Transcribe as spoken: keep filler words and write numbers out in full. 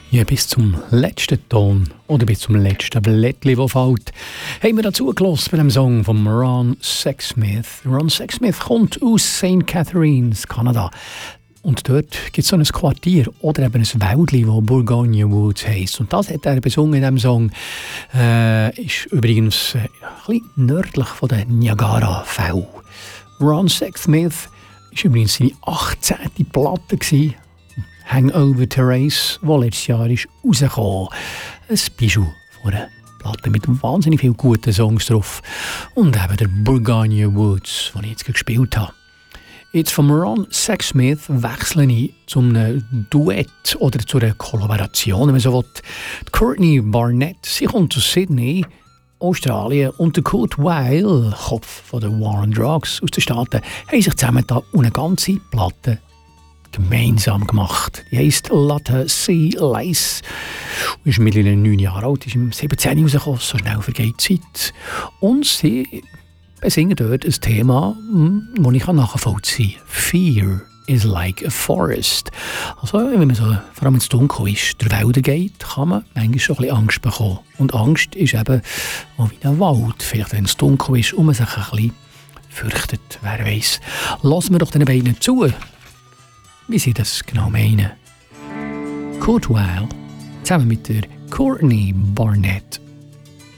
Ja, bis zum letzten Ton oder bis zum letzten Blättchen, das fällt, haben wir dazu gehört bei dem Song von Ron Sexsmith. Ron Sexsmith kommt aus Saint Catharines, Kanada. Und dort gibt es so ein Quartier oder eben ein Wäldchen, das Bourgogne Woods heisst. Und das hat er besungen in diesem Song. Äh, ist übrigens äh, ein bisschen nördlich von den Niagara-Fällen. Ron Sexsmith war übrigens seine achtzehnte Platte gewesen. Hangover Terrace, die letztes Jahr ist rausgekommen. Ein Bijou von einer Platte mit wahnsinnig vielen guten Songs drauf. Und eben der Bourgogne Woods, den ich jetzt gespielt habe. Jetzt von Ron Sexsmith wechsle ich zu einem Duett oder zu einer Kollaboration, wenn man so will. Die Courtney Barnett, sie kommt aus Sydney, Australien, und der Kurt Weill, Kopf von der War on Drugs aus den Staaten, haben sich zusammen da eine ganze Platte gemeinsam gemacht. Die heisst Latte Sea Lace. Ist mittlerweile neun Jahre alt, ist im siebzehn rausgekommen, so schnell vergeht die Zeit. Und sie besingen dort ein Thema, das ich nachvollziehen kann. Fear is like a forest. Also, wenn man so, vor allem ins Dunkel ist, durch Wälder geht, kann man manchmal schon ein bisschen Angst bekommen. Und Angst ist eben auch wie ein Wald. Vielleicht, wenn es dunkel ist und man sich ein bisschen fürchtet, wer weiß. Lassen wir doch den beiden zu, wie sie das genau meinen. Kurt Weill zusammen mit der Courtney Barnett.